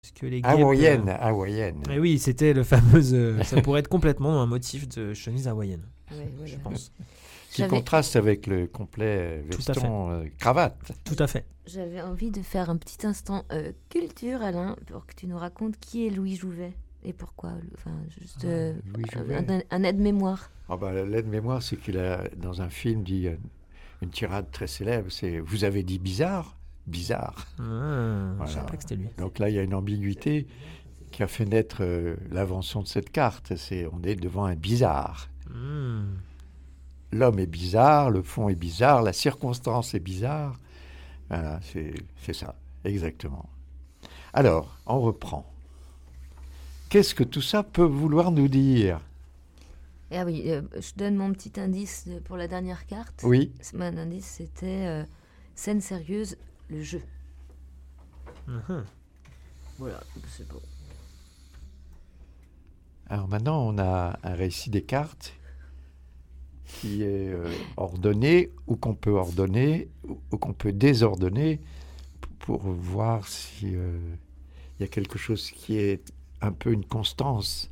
que les guêpes... Hawaïenne. Et oui, c'était le fameux... ça pourrait être complètement un motif de chemise hawaïenne, je pense. Qui contraste avec le complet veston cravate. Tout à fait. J'avais envie de faire un petit instant culture, Alain, pour que tu nous racontes qui est Louis Jouvet et pourquoi. Enfin, juste un aide-mémoire. L'aide-mémoire, c'est qu'il a, dans un film, dit une tirade très célèbre, c'est « Vous avez dit bizarre ?» Bizarre. Je ne savais pas que c'était lui. Donc là, il y a une ambiguïté qui a fait naître l'invention de cette carte. On est devant un bizarre. L'homme est bizarre, le fond est bizarre, la circonstance est bizarre. Voilà, c'est ça, exactement. Alors, on reprend. Qu'est-ce que tout ça peut vouloir nous dire ? Ah oui, je donne mon petit indice pour la dernière carte. Oui. Mon indice, c'était scène sérieuse, le jeu. Voilà, c'est bon. Alors maintenant, on a un récit des cartes qui est ordonné, ou qu'on peut ordonner, ou qu'on peut désordonner, pour voir si y a quelque chose qui est un peu une constance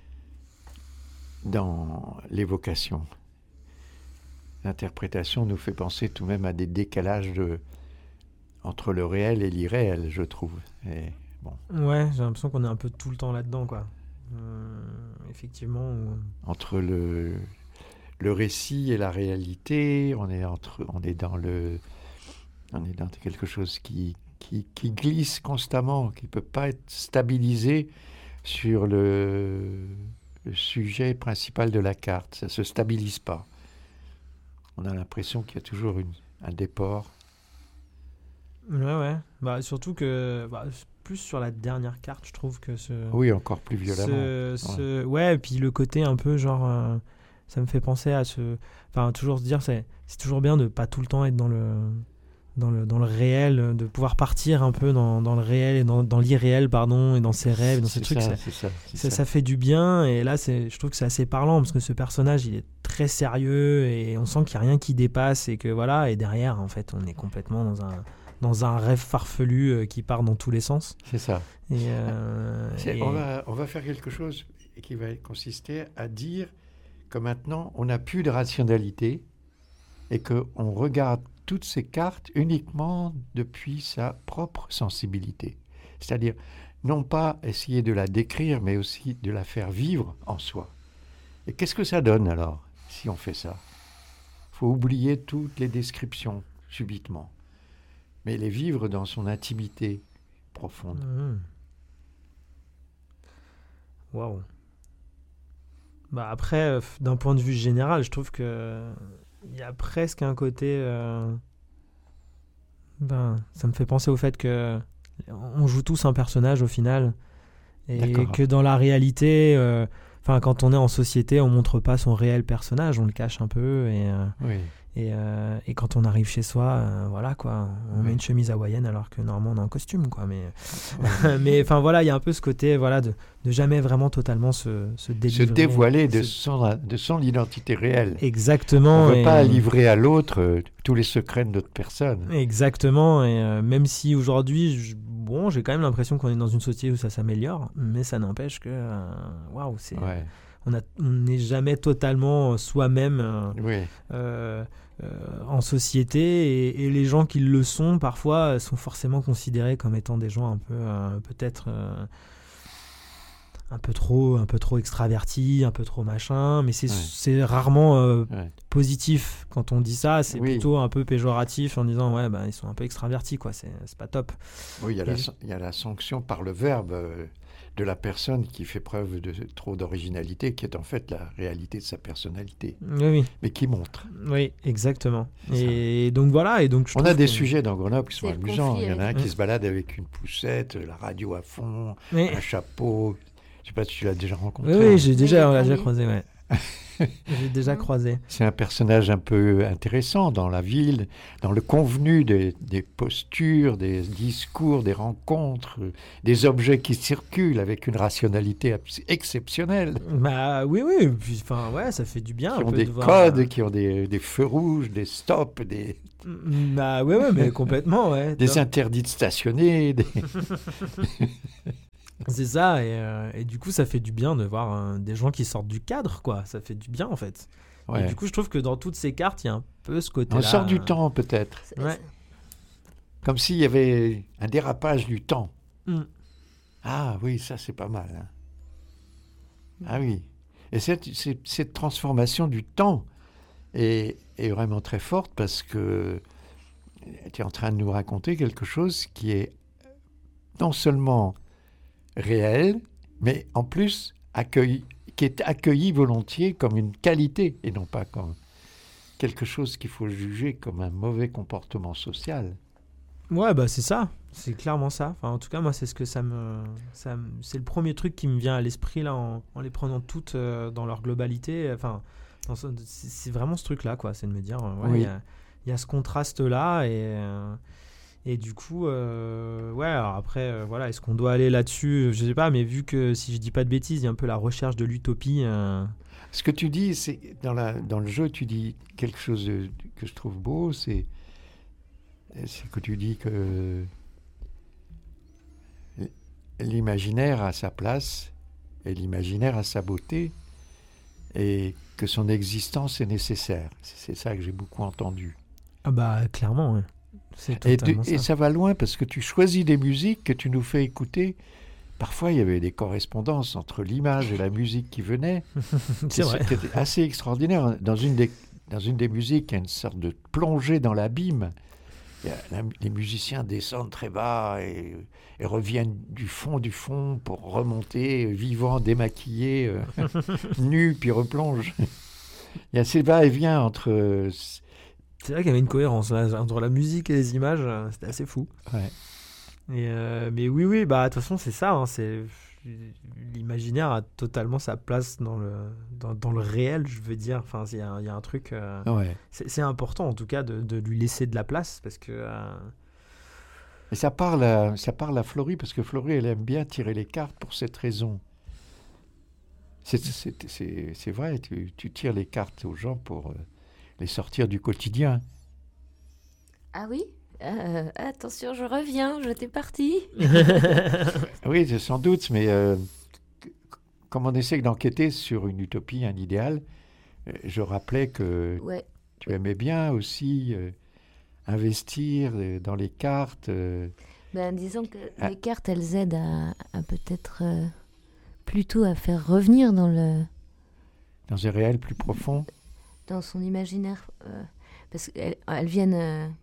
dans l'évocation. L'interprétation nous fait penser tout de même à des décalages entre le réel et l'irréel, je trouve. Et, bon. Ouais, j'ai l'impression qu'on est un peu tout le temps là-dedans, quoi. Effectivement. Entre le récit et la réalité, on est dans quelque chose qui glisse constamment, qui ne peut pas être stabilisé sur le sujet principal de la carte. Ça ne se stabilise pas. On a l'impression qu'il y a toujours un déport. Ouais. Surtout que... plus sur la dernière carte, je trouve que Oui, encore plus violemment. Ouais, et puis le côté un peu genre... ça me fait penser à toujours se dire, c'est toujours bien de pas tout le temps être dans le réel, de pouvoir partir un peu dans le réel et dans l'irréel, pardon, et dans ses rêves, dans ces trucs. Ça fait du bien, et là, je trouve que c'est assez parlant, parce que ce personnage, il est très sérieux, et on sent qu'il n'y a rien qui dépasse, et que voilà, et derrière, en fait, on est complètement dans un rêve farfelu qui part dans tous les sens. C'est ça. On va faire quelque chose qui va consister à dire que maintenant, on n'a plus de rationalité et qu'on regarde toutes ces cartes uniquement depuis sa propre sensibilité. C'est-à-dire, non pas essayer de la décrire, mais aussi de la faire vivre en soi. Et qu'est-ce que ça donne alors, si on fait ça ? Il faut oublier toutes les descriptions, subitement, mais les vivre dans son intimité profonde. Waouh. Après, d'un point de vue général, je trouve que il y a presque un côté... ça me fait penser au fait que on joue tous un personnage au final, et que dans la réalité, quand on est en société, on montre pas son réel personnage, on le cache un peu, et quand on arrive chez soi, voilà quoi, on met une chemise hawaïenne alors que normalement on est en costume, quoi. Mais voilà, il y a un peu ce côté, voilà, de jamais vraiment totalement se délivrer, se dévoiler de son identité réelle. Exactement. On ne veut pas livrer à l'autre tous les secrets de notre personne. Exactement. Et même si aujourd'hui, j'ai quand même l'impression qu'on est dans une société où ça s'améliore, mais ça n'empêche que, c'est. Ouais. On n'est jamais totalement soi-même en société, et les gens qui le sont parfois sont forcément considérés comme étant des gens un peu peut-être un peu trop extravertis, un peu trop machin, mais c'est rarement positif quand on dit ça. C'est plutôt un peu péjoratif en disant ils sont un peu extravertis, quoi. C'est pas top. Oui, il y a la sanction par le verbe de la personne qui fait preuve de trop d'originalité, qui est en fait la réalité de sa personnalité, mais qui montre. Oui, exactement. Et donc voilà. On a des sujets dans Grenoble qui sont amusants. Il y en a un qui se balade avec une poussette, la radio à fond, un chapeau. Je ne sais pas si tu l'as déjà rencontré. Oui, j'ai déjà croisé. Ouais. J'ai déjà croisé. C'est un personnage un peu intéressant dans la ville, dans le convenu des postures, des discours, des rencontres, des objets qui circulent avec une rationalité exceptionnelle. Bah oui, puis, enfin, ouais, ça fait du bien. Qui un ont peu des de voir, codes, qui ont des feux rouges, des stops, Bah ouais, mais complètement, ouais. des interdits de stationner. C'est ça, et du coup, ça fait du bien de voir des gens qui sortent du cadre, quoi. Ça fait du bien, en fait. Ouais. Et du coup, je trouve que dans toutes ces cartes, il y a un peu ce côté-là. On sort du temps, peut-être. Ouais. Comme s'il y avait un dérapage du temps. Mm. Ah oui, ça c'est pas mal. Hein. Ah oui. Et cette transformation du temps est vraiment très forte parce que tu es en train de nous raconter quelque chose qui est non seulement réel, mais en plus qui est accueilli volontiers comme une qualité et non pas comme quelque chose qu'il faut juger comme un mauvais comportement social. Ouais, bah c'est ça, c'est clairement ça. Enfin, en tout cas, moi, c'est ce que c'est le premier truc qui me vient à l'esprit là en les prenant toutes dans leur globalité. Enfin, c'est vraiment ce truc-là, quoi. C'est de me dire, Oui. il y a ce contraste-là et du coup, ouais. Alors après, voilà, est-ce qu'on doit aller là-dessus? Je sais pas, mais vu que si je dis pas de bêtises, il y a un peu la recherche de l'utopie. Ce que tu dis, c'est dans le jeu, tu dis quelque chose que je trouve beau, c'est que tu dis que l'imaginaire a sa place et l'imaginaire a sa beauté et que son existence est nécessaire. C'est ça que j'ai beaucoup entendu. Ah bah clairement, ouais. C'est Et totalement ça. ça va loin parce que tu choisis des musiques que tu nous fais écouter. Parfois, il y avait des correspondances entre l'image et la musique qui venait. C'est vrai. C'était assez extraordinaire. Dans une des musiques, il y a une sorte de plongée dans l'abîme. Les musiciens descendent très bas et reviennent du fond pour remonter, vivants, démaquillés, nus, puis replongent. Il y a ces va-et-vient entre... C'est vrai qu'il y avait une cohérence là, entre la musique et les images, c'était assez fou. Ouais. Mais oui, bah de toute façon c'est ça, hein, l'imaginaire a totalement sa place dans le réel, je veux dire. Enfin, il y a un truc, Ouais. c'est important en tout cas de lui laisser de la place parce que. Et ça parle à Florie parce que Florie elle aime bien tirer les cartes pour cette raison. C'est vrai, tu tires les cartes aux gens pour les sortir du quotidien. Ah oui attention, je reviens, je t'ai parti. Oui, sans doute, mais comme on essaie d'enquêter sur une utopie, un idéal, je rappelais que tu aimais bien aussi investir dans les cartes. Disons que les cartes, elles aident à peut-être plutôt à faire revenir dans un réel plus profond. Dans son imaginaire. Parce qu'elles viennent...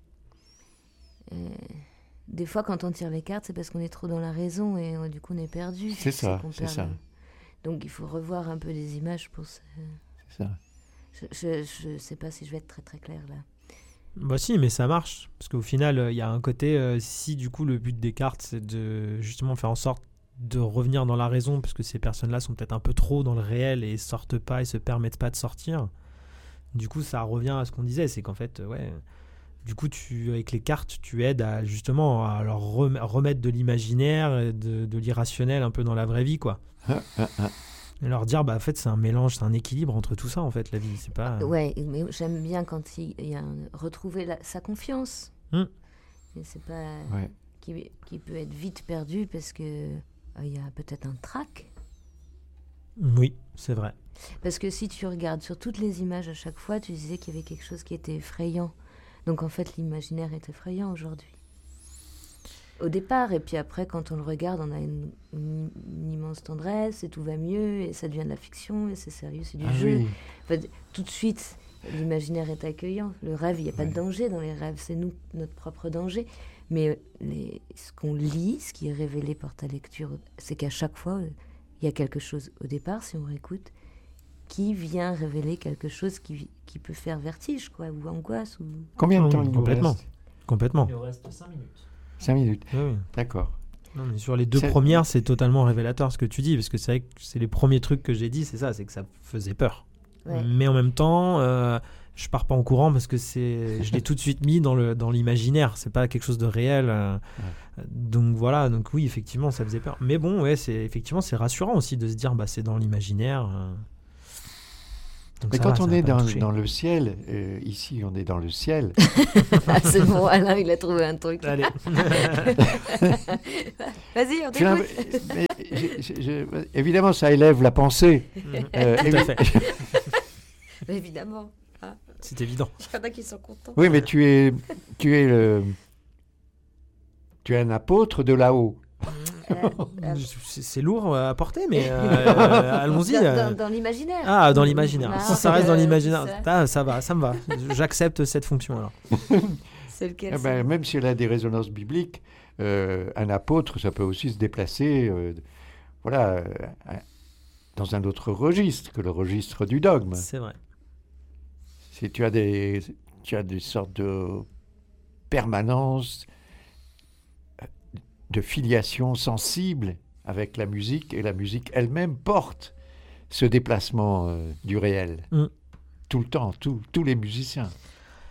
des fois, quand on tire les cartes, c'est parce qu'on est trop dans la raison et du coup, on est perdu. C'est ça. Donc, il faut revoir un peu les images pour ça. C'est ça. Je sais pas si je vais être très, très claire là. Bah si, mais ça marche. Parce qu'au final, il y a un côté... si, du coup, le but des cartes, c'est de justement faire en sorte de revenir dans la raison, parce que ces personnes-là sont peut-être un peu trop dans le réel et sortent pas et se permettent pas de sortir. Du coup, ça revient à ce qu'on disait, c'est qu'en fait, du coup, avec les cartes, tu aides à justement à leur remettre de l'imaginaire, et de l'irrationnel un peu dans la vraie vie, quoi. Et leur dire, bah en fait, c'est un mélange, c'est un équilibre entre tout ça, en fait, la vie. C'est pas. Ouais, mais j'aime bien quand il y a retrouver sa confiance. Et c'est pas qui peut être vite perdu parce que il y a peut-être un trac. Oui, c'est vrai. Parce que si tu regardes sur toutes les images à chaque fois, tu disais qu'il y avait quelque chose qui était effrayant. Donc en fait, l'imaginaire est effrayant aujourd'hui. Au départ, et puis après, quand on le regarde, on a une immense tendresse et tout va mieux et ça devient de la fiction et c'est sérieux, c'est du jeu. Oui. Enfin, tout de suite, l'imaginaire est accueillant. Le rêve, il n'y a pas de danger dans les rêves, c'est nous, notre propre danger. Mais ce qu'on lit, ce qui est révélé par ta lecture, c'est qu'à chaque fois, il y a quelque chose au départ, si on réécoute, qui vient révéler quelque chose qui peut faire vertige, quoi, ou angoisse. Combien de temps il nous reste ? Complètement. Il nous reste 5 minutes. 5 minutes. Oui. D'accord. Non, mais sur les deux premières, c'est totalement révélateur ce que tu dis, parce que c'est vrai que c'est les premiers trucs que j'ai dit, c'est ça, c'est que ça faisait peur. Ouais. Mais en même temps, je pars pas en courant parce que je l'ai tout de suite mis dans l'imaginaire. C'est pas quelque chose de réel. Donc voilà. Donc oui, effectivement, ça faisait peur. Mais bon, ouais, c'est rassurant aussi de se dire, bah, c'est dans l'imaginaire. Donc Mais ça quand va, on ça va est pas me toucher. dans le ciel, ici on est dans le ciel, Ah, c'est bon, Alain, il a trouvé un truc. Allez. Vas-y, on tu l'as- t'écoute. mais évidemment ça élève la pensée. Tout à fait. Mais évidemment, C'est évident. il y en a qui sont contents. Oui, mais tu es un apôtre de là-haut. C'est lourd à porter, mais allons-y. Dans l'imaginaire. Ah, dans l'imaginaire. Non, Si ça reste dans l'imaginaire, c'est ça va, ça me va. J'accepte cette fonction alors. C'est lequel Eh ben, même si elle a des résonances bibliques, un apôtre, ça peut aussi se déplacer dans un autre registre que le registre du dogme. C'est vrai. Si tu as des sortes de permanence, de filiation sensible avec la musique, et la musique elle-même porte ce déplacement du réel. Tout le temps, tous les musiciens. Non ?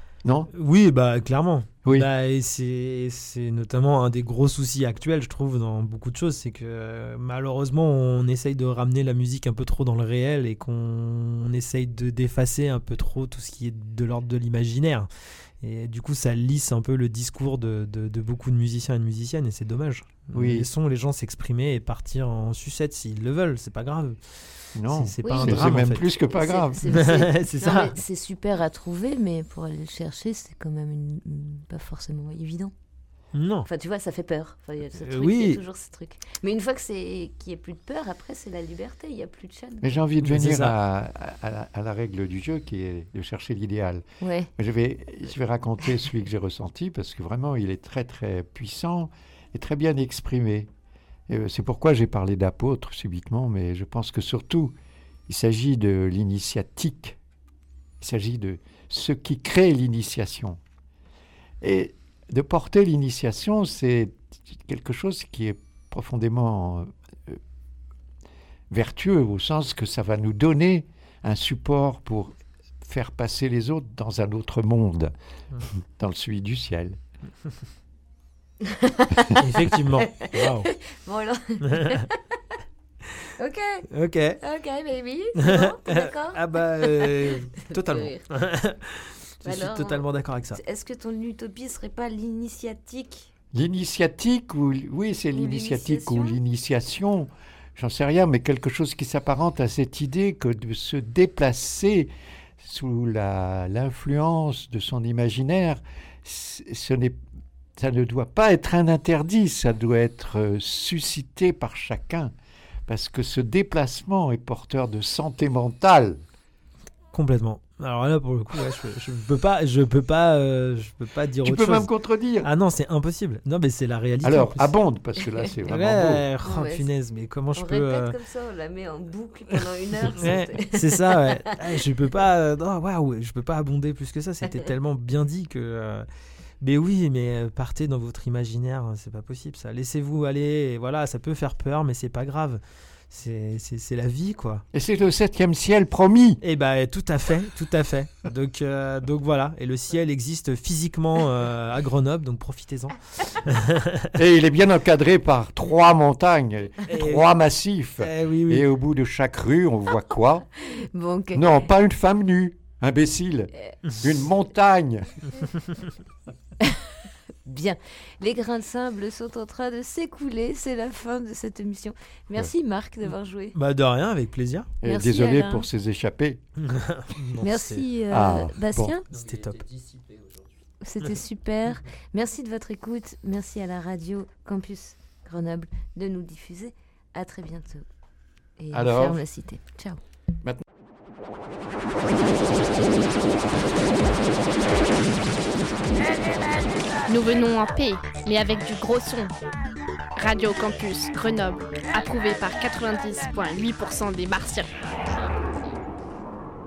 Oui, bah clairement. Oui. Bah, et c'est notamment un des gros soucis actuels, je trouve, dans beaucoup de choses, c'est que malheureusement, on essaye de ramener la musique un peu trop dans le réel et qu'on essaye d'effacer un peu trop tout ce qui est de l'ordre de l'imaginaire. Et du coup, ça lisse un peu le discours de beaucoup de musiciens et de musiciennes, et c'est dommage. Oui. Laissons les gens s'exprimer et partir en sucette s'ils le veulent, c'est pas grave. Non, C'est Oui, pas un c'est drame, même en fait. plus que pas grave. C'est Non, ça. mais c'est super à trouver, mais pour aller le chercher, c'est quand même pas forcément évident. Non. Enfin, tu vois, ça fait peur. Enfin, il y a ce truc, oui. il y a toujours ce truc. Mais une fois qu'il n'y a plus de peur, après, c'est la liberté, il n'y a plus de chaîne. Mais j'ai envie de Mais c'est venir ça. à la règle du jeu qui est de chercher l'idéal. Ouais. Je vais raconter celui que j'ai ressenti parce que vraiment il est très très puissant et très bien exprimé. C'est pourquoi j'ai parlé d'apôtre subitement, mais je pense que surtout il s'agit de l'initiatique. Il s'agit de ce qui crée l'initiation. Et de porter l'initiation, c'est quelque chose qui est profondément vertueux au sens que ça va nous donner un support pour faire passer les autres dans un autre monde, dans celui du ciel. Effectivement. Wow. Bon, alors. Ok, Ok. baby. C'est bon, t'es d'accord? Ah bah, totalement. rire. Je suis Alors, totalement d'accord avec ça. Est-ce que ton utopie serait pas l'initiatique? L'initiatique, oui, c'est Ou l'initiatique ou l'initiation. l'initiation, j'en sais rien, mais quelque chose qui s'apparente à cette idée que de se déplacer sous l'influence de son imaginaire, ça ne doit pas être un interdit, ça doit être suscité par chacun, parce que ce déplacement est porteur de santé mentale. Complètement. Alors là, pour le coup, ouais, je peux pas dire Tu autre peux chose. même contredire. Ah non, c'est impossible. Non, mais c'est la réalité. en Alors, plus. abonde, parce que là, c'est vraiment Ouais, oh, Non, mais punaise, mais comment je On peux... répète comme ça, on la met en boucle pendant 1 heure. Ouais, c'est ça, ouais. Je peux pas... non, waouh, je peux pas abonder plus que ça. C'était tellement bien dit que... Mais oui, mais partez dans votre imaginaire, c'est pas possible ça. Laissez-vous aller, et voilà, ça peut faire peur, mais c'est pas grave. C'est la vie, quoi. Et c'est le 7e ciel promis. Et bah tout à fait, tout à fait. Donc voilà, et le ciel existe physiquement à Grenoble, donc profitez-en. Et il est bien encadré par 3 montagnes, 3 massifs. Oui, oui. Et au bout de chaque rue, on voit quoi? Bon, ok. Non, pas une femme nue, imbécile. Une montagne. Bien. Les grains de sable sont en train de s'écouler. C'est la fin de cette émission. Merci Marc d'avoir joué. Bah de rien, avec plaisir. Et Merci, désolé Alain. pour ces échappées. Non, Merci Ah, Bastien. C'était top. C'était super. Merci de votre écoute. Merci à la radio Campus Grenoble de nous diffuser. À très bientôt. Et Alors ferme la cité. Ciao. Nous venons en paix, mais avec du gros son. Radio Campus Grenoble, approuvé par 90,8% des Martiens.